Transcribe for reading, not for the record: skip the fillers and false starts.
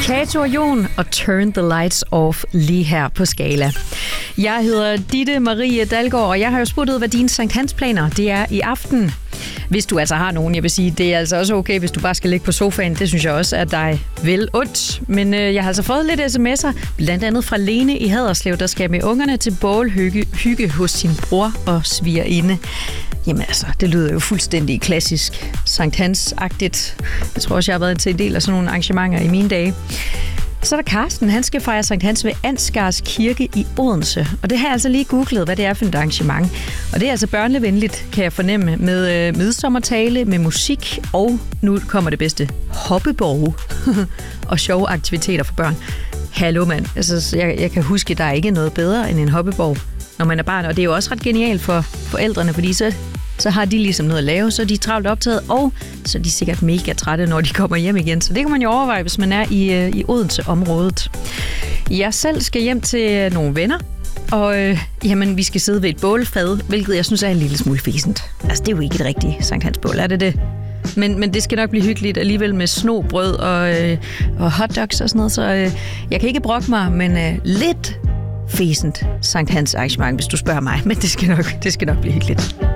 Kato og Jon og Turn the Lights Off lige her på Skala. Jeg hedder Ditte Marie Dalgaard, og jeg har jo spurgt ud, hvad dine Sankt Hans planer det er i aften. Hvis du altså har nogen, jeg vil sige, det er altså også okay, hvis du bare skal ligge på sofaen. Det synes jeg også er dig vel ondt. Men jeg har altså fået lidt sms'er, blandt andet fra Lene i Haderslev, der skal med ungerne til bålhygge hos sin bror og svigerinde. Jamen altså, det lyder jo fuldstændig klassisk Sankt Hans-agtigt. Jeg tror også, jeg har været til en del af sådan nogle arrangementer i mine dage. Så er der Karsten, han skal fejre Sankt Hans ved Ansgars Kirke i Odense. Og det har jeg altså lige googlet, hvad det er for et arrangement. Og det er altså børnevenligt, kan jeg fornemme, med midsommertale, med musik, og nu kommer det bedste, hoppeborg og sjove aktiviteter for børn. Hallo mand, altså, jeg kan huske, at der er ikke noget bedre end en hoppeborg, når man er barn. Og det er jo også ret genialt for forældrene, fordi så har de ligesom noget at lave, så er de travlt optaget, og så er de sikkert mega trætte, når de kommer hjem igen. Så det kan man jo overveje, hvis man er i Odense-området. Jeg selv skal hjem til nogle venner, og jamen, vi skal sidde ved et bålfad, hvilket jeg synes er en lille smule fæsent. Altså, det er jo ikke et rigtigt Sankt Hans bål, er det det? Men det skal nok blive hyggeligt alligevel med snobrød og hotdogs og sådan noget, så jeg kan ikke brokke mig, men lidt fæsent Sankt Hans arrangement, hvis du spørger mig, men det skal nok blive hyggeligt.